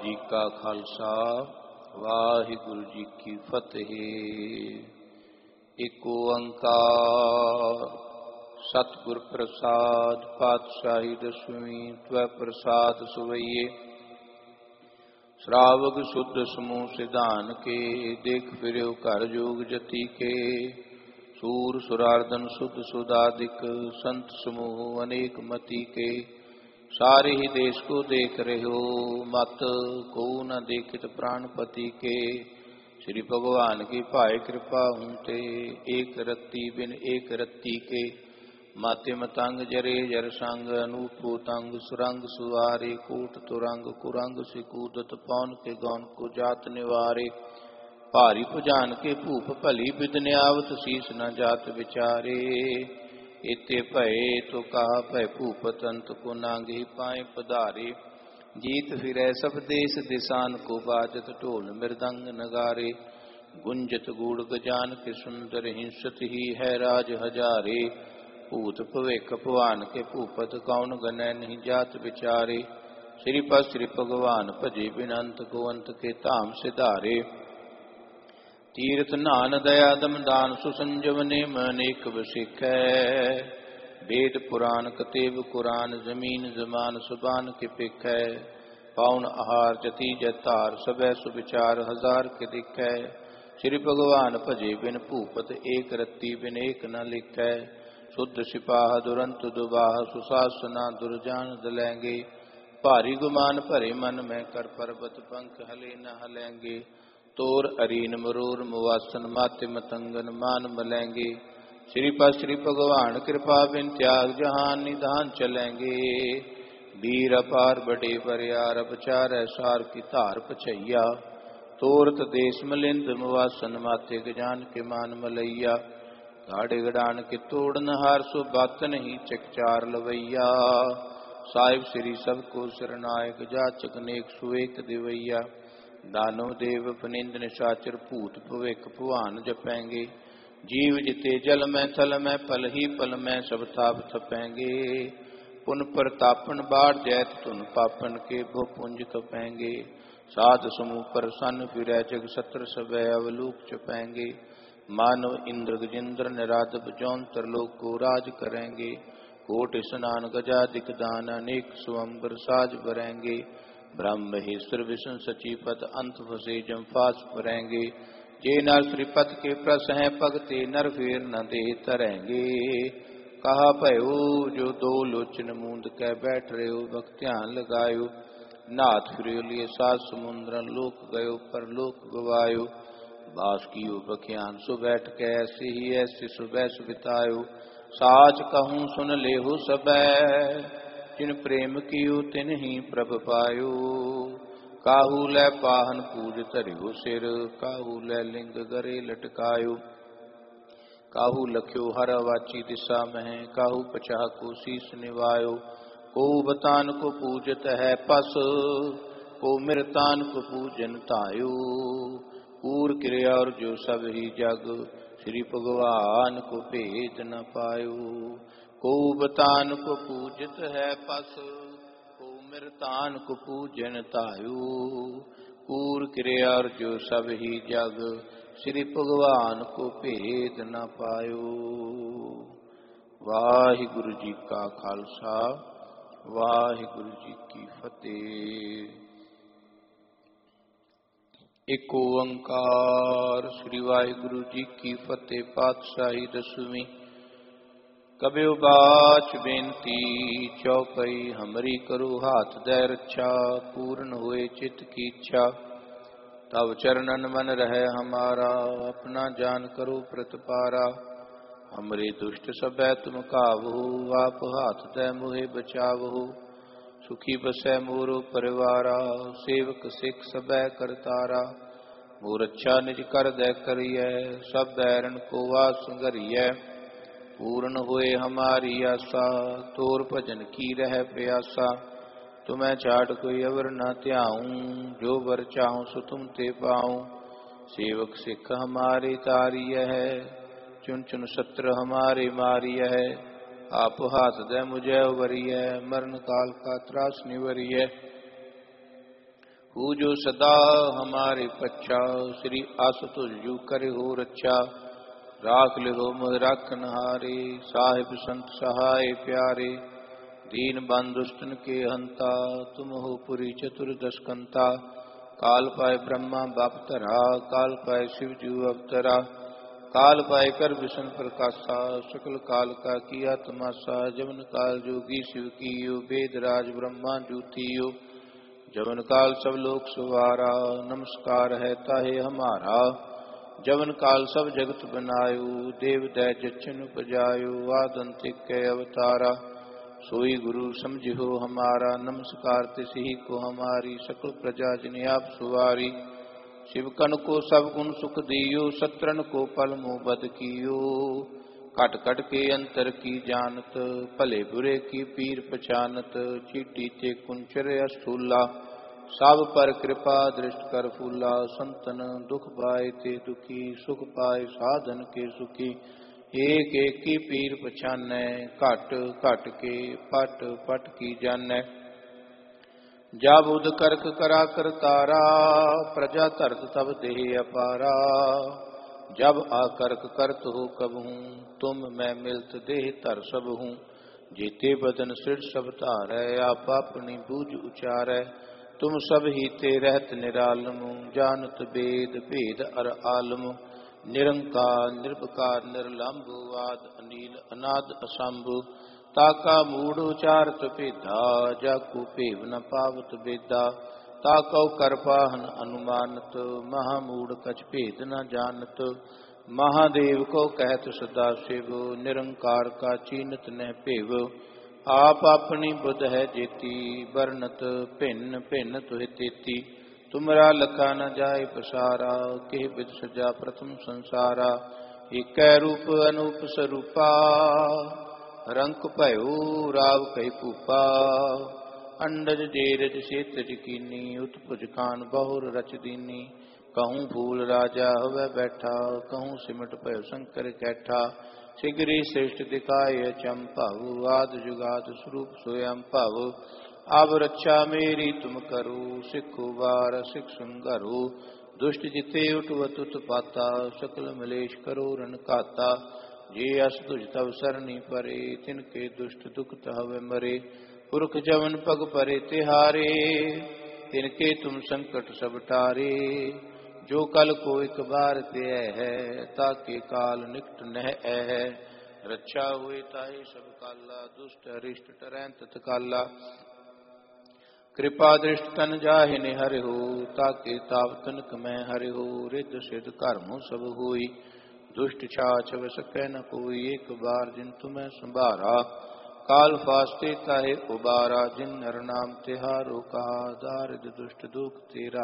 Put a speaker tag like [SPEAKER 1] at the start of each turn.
[SPEAKER 1] जी का खालसा वाहिगुरु जी की फतेह। एक ओंकार सतगुर प्रसाद पातशाही दसवीं त्वै प्रसाद सुवैये। श्रावक शुद्ध समूह सिधान के देख फिरो कर जोग जति के। सूर सुरार्दन शुद्ध सुदादिक संत समूह अनेक मति के। सारे ही देश को देख रहे हो मत को न देखित प्राणपति के। श्री भगवान की पाए कृपा हूते एक रत्ती बिन एक रत्ती के। माते मतंग जरे जर संग अनूपो तंग सुरंग सुवारे। कोट तुरंग कुरंग से कूदत पौन के गौन को जात निवारे। भारी पुजान के भूप भली बिदन आवत शीस न जात विचारे। इते भय तो कहा भय भूपत अंत को नांगे पाए पधारे। जीत फिरै सब देश दिसान को बाजत ढोल मृदंग नगारे। गुंजत गूढ़ गजान के सुंदर हिंसत ही है राज हजारे। भूत भविख भवान के भूपत कौन गनै नहीं जात विचारे। श्रीपद श्री भगवान भजे बिन अंत को अंत के धाम सिधारे। तीर्थ नान दया दम दान सुसंजवने अनेक वसिखै। वेद पुराण कतेब कुरान जमीन जमान सुबान के पिखै। पाउन आहार जति जतार सबै सुविचार हजार के दिखै। श्री भगवान भजे बिन भूपत एक रत्ती बिन एक न लिखै। शुद्ध सिपाह दुरंत दुबाह सुशासना दुर्जान दलैंगे। भारी गुमान भरे मन में कर पर्वत पंख हले न हलेंगे। तोर अरीन मरोर मुवासन माते मतंगन मान मलेंगे। श्रीपद श्री भगवान कृपा बिन त्याग जहान निधान चलेंगे। वीर अपार बड़े बरियार बचार सार की धार पछैया। तोरत देश मलिंद मुवासन माते गजान के मान मलैया। गाड़े गड़ान के तोड़ नहार सो बात नहीं चकचार लवैया। साहिब श्री सबको सरनायक जाचक नेक सुएक दिवैया। दानव देव पनिंद निशाचर भूत भविख भवान जपेंगे। जीव जिते जल में थल में पल ही पल में सब ताप थपेंगे। पुन प्रतापन बाढ़ जैत तुन पापन के भो पुंज कपेंगे। साध समूह पर सन फिरै जग सत्र सबै अवलूक चपेंगे। मानव इंद्र गजेंद्र निरादब जौन तरलोक को राज करेंगे। कोट स्नान गजादिक दान अनेक स्वंबर साज भरेंगे। ब्रह्म महेश्वर विष्णु सचीपत अंत फसे जम फास परेंगे। जे नर श्रीपत के प्रस हैं भगते नर फेर न दे तरेंगे। कहा भयो जो दो लोचन मूंद कै बैठ रहे हो भक्त्यान लगायो। नाथ फिर लिए सात समुद्र लोक गयो पर लोक गवायो। बास कियो बख्यान सो बैठ के ऐसे ही ऐसे सुबह सुबितायो। साच कहूँ सुन लेहु सबै जिन प्रेम कियो तिन ही प्रभ पायो। काहू लै पाहन पूज धरियो सिर काहू लै लिंग गरे लटकायो। काहू लख्यो हर वाची दिशा मह काहू पचाह को शीस निवायो। को बतान को पूजत है पस को मृतान को पूजन तायो। पूर क्रिया और जो सब ही जग श्री भगवान को भेद न पायो। को बतान को पूजित है पस को मृतान को पूजन तायो। पूर क्रिया और जो सब ही जग श्री भगवान को भेद न पायो। वाहिगुरु जी का खालसा वाहिगुरु जी की फतेह। एक ओंकार श्री वाहिगुरु जी की फतेह। पातशाही दसवीं। कबीर बाच बेनती चौपई हमरी करो हाथ दे रक्षा। पूर्ण हुए चित्त की इच्छा तब चरणन मन रहे हमारा। अपना जान करो प्रतिपारा। हमरे दुष्ट सबै तुम कावहु आप हाथ दे मोहे बचावहु। सुखी बसै मोरो परिवारा सेवक सिख सबै करतारा। मोर अच्छा निज कर दे करिय सब बैरन को वास संगरिय। पूर्ण हुए हमारी आशा तोर भजन की रह प्यासा। तुम्हें छाड़ कोई अवर न त्याऊं जो वर चाहूं सो तुम ते पाऊं। सेवक सिख हमारे तारिय है चुन चुन सत्र हमारे मारिय है। आप हाथ दे मुझे वरिय मरण काल का त्रास निवरिय। पूजो सदा हमारे पच्छा, श्री आसुतोष जू करे हो रक्षा। राख ले हो मोह राखन हारे, साहिब संत सहाय प्यारे। दीन बंधुष्टन के हंता, तुम हो पुरी चतुर्दश कंता। काल पाए ब्रह्मा बाप तरा, काल पाए शिव जू अवतरा। काल पाए कर विष्णु प्रकाशा, सकल काल का किया तमाशा। जमन काल जोगी शिव कीयो, वेद राज ब्रह्मा जूतियो। जवन काल सब लोक सुवारा, नमस्कार है ताहे हमारा। जवन काल सब जगत बनायो, देव दै जच्छन उपजायो। आदंतिक के अवतारा, सोई गुरु समझिहो हमारा। नमस्कार तिसही को हमारी, सकल प्रजा जिन आप सुवारी। शिव कन को सब गुण सुख दियो, सत्रन को पल मुँह बद कियो। कट कट के अंतर की जानत, भले बुरे की पीर पहचानत। चीटी ते कुंचर अस्थूला, सब पर कृपा दृष्ट कर फूला। संतन दुख पाए ते दुखी, सुख पाए साधन के सुखी। एक एक की पीर पछानै, घट घट के पट पट की जानै। जब उद करक करा कर तारा, प्रजा धरत तब देह अपारा। जब आकर्क करत हो कबहूँ, तुम मैं मिलत देह तर सब हूँ। जेते बदन सिर सब धारै, आप अपनी बूझ उचारै। तुम सब ही ते रहत निरालम, जानत वेद भेद अर आलम। निरंकार निर्विकार निर्लंब, आद अनील अनाद असंभु। ताका मूढ़ उचारत भेदा, जाकू भेव न पावत बेदा। ताकौ करपाहन अनुमानत, महामूढ़ कछ भेद न जानत। महादेव को कहत सदा शिव, निरंकार का चीनत न भेव। आप अपनी बुध है जेती, वर्णत भिन्न भिन्न तुहि तेती। तुमरा लखा न जाय पसारा, के विद सजा प्रथम संसारा। एक रूप अनूप स्वरूपा, रंक भयो राव कही भूपा। अंडज जेरज सेतज कीनी, उत्पुज खान बहुर रच दीनी। कहूँ फूल राजा हवै बैठा, कहूँ सिमट भयो शंकर कैठा। शीघ्र श्रेष्ठ दिखाय चंपाव, आद जुगाद स्वरूप स्वयं पाव। अब रक्षा मेरी तुम करो, सिखो बार सिख संगरो। दुष्ट जिते उठवत उत्पाता, सकल मलेश करो रन खाता। जे अस तुझ तव सरनी परे, तिनके दुष्ट दुख हवे मरे। पुरख जवन पग परे तिहारे, तिनके तुम संकट सब टारे। जो कल को एक बार ते है, ताके काल निकट नह है। रक्षा हुए ताहि सब काला, दुष्ट अरिष्ट टरैं तत्काला। कृपा दृष्ट तन जाहि निहर हो, ताके ताप तनक मैं हरि हो। रिद्ध सिद्ध कर्मो सब होई, दुष्ट छाछ वस कै न कोई। एक बार जिन तुम्हें संभारा, काल फास्ते ताहे उबारा। जिन नर नाम तिहारो कहा, दारिद दुष्ट दुख तेरा।